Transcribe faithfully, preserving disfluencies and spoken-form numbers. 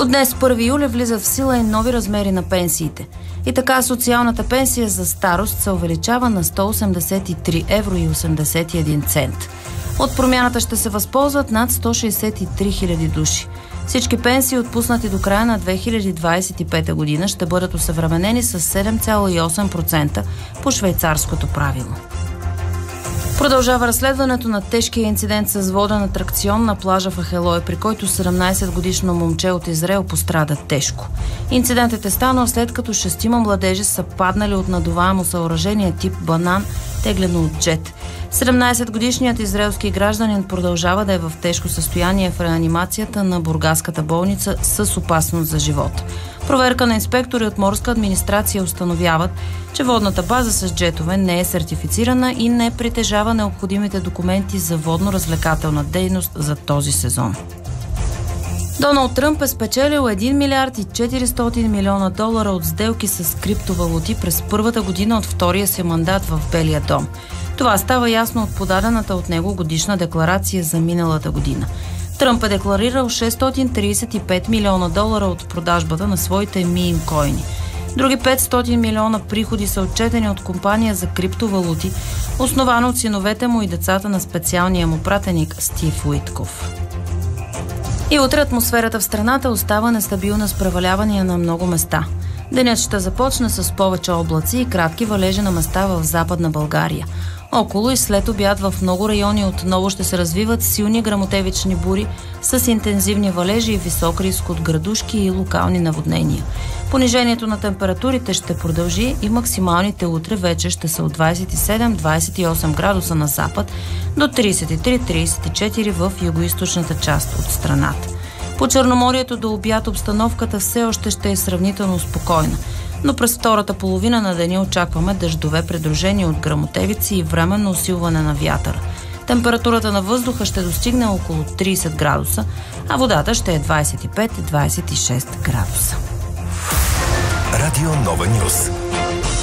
От днес, първи юли, влизат в сила и нови размери на пенсиите. И така социалната пенсия за старост се увеличава на сто осемдесет и три евро и осемдесет и един цент. От промяната ще се възползват над сто шейсет и три хиляди души. Всички пенсии, отпуснати до края на две хиляди двадесет и пета година, ще бъдат осъвременени с седем цяло и осем процента по швейцарското правило. Продължава разследването на тежкия инцидент с воден атракцион на плажа в Ахелой, при който седемнадесетгодишно момче от Израел пострада тежко. Инцидентът е станал след като шестима младежи са паднали от надуваемо съоръжение тип банан, теглено от джет. седемнадесетгодишният израелски гражданин продължава да е в тежко състояние в реанимацията на бургаската болница с опасност за живот. Проверка на инспектори от морска администрация установяват, че водната база с джетове не е сертифицирана и не притежава необходимите документи за водно-развлекателна дейност за този сезон. Доналд Тръмп е спечелил един милиард и четиристотин милиона долара от сделки с криптовалути през първата година от втория си мандат в Белия дом. Това става ясно от подадената от него годишна декларация за миналата година. Тръмп е декларирал шестстотин тридесет и пет милиона долара от продажбата на своите мийм койни. Други петстотин милиона приходи са отчетени от компания за криптовалути, основана от синовете му и децата на специалния му пратеник Стив Уитков. И утре атмосферата в страната остава нестабилна с превалявания на много места. Денят ще започне с повече облаци и кратки валежи на места в Западна България. Около и след обяд в много райони отново ще се развиват силни гръмотевични бури с интензивни валежи и висок риск от градушки и локални наводнения. Понижението на температурите ще продължи и максималните утре вече ще са от двадесет и седем до двадесет и осем градуса на запад до тридесет и три до тридесет и четири в югоизточната част от страната. По Черноморието до обяд обстановката все още ще е сравнително спокойна, но през втората половина на деня очакваме дъждове, придружени от гръмотевици и временно усилване на вятъра. Температурата на въздуха ще достигне около тридесет градуса, а водата ще е двадесет и пет до двадесет и шест градуса. Радио Нова Нюз.